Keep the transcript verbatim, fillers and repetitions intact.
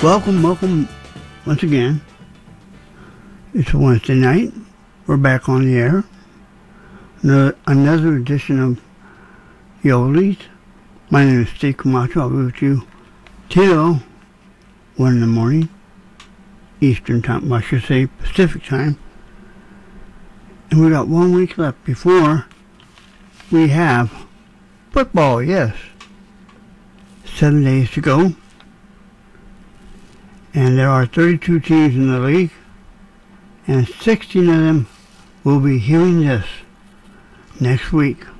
Welcome, welcome once again. It's Wednesday night. We're back on the air. Another, another edition of the Oldies. My name is Steve Camacho. I'll be with you till one in the morning, Eastern time, I should say Pacific time. And we got one week left before we have football, yes. Seven days to go. And there are thirty-two teams in the league, and sixteen of them will be hearing this next week.